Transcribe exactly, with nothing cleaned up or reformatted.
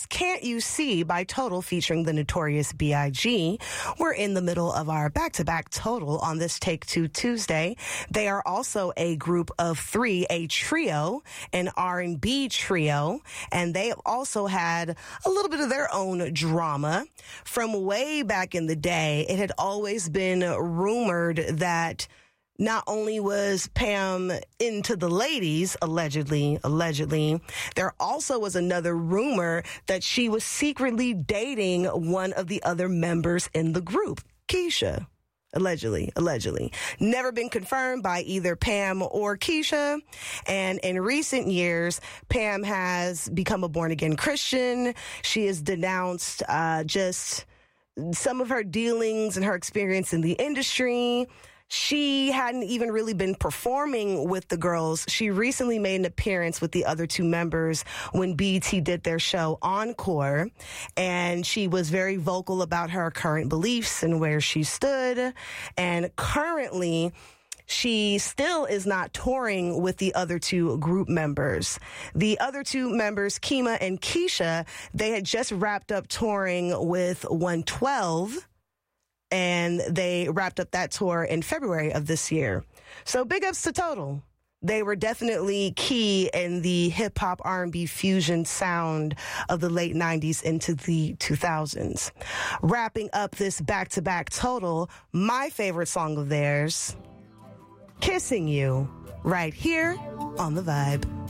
was Can't You See by Total featuring the Notorious B I G We're in the middle of our back-to-back Total on this Take Two Tuesday. They are also a group of three, a trio, an R and B trio, and they also had a little bit of their own drama. From way back in the day, it had always been rumored that not only was Pam into the ladies, allegedly, allegedly, there also was another rumor that she was secretly dating one of the other members in the group, Keisha. Allegedly, allegedly. Never been confirmed by either Pam or Keisha. And in recent years, Pam has become a born-again Christian. She has denounced uh, just some of her dealings and her experience in the industry. She hadn't even really been performing with the girls. She recently made an appearance with the other two members when B E T did their show Encore, and she was very vocal about her current beliefs and where she stood. And currently, she still is not touring with the other two group members. The other two members, Kima and Keisha, they had just wrapped up touring with one twelve. And they wrapped up that tour in February of this year. So big ups to Total. They were definitely key in the hip-hop R and B fusion sound of the late nineties into the two thousands. Wrapping up this back-to-back Total, my favorite song of theirs, Kissing You, right here on The Vibe.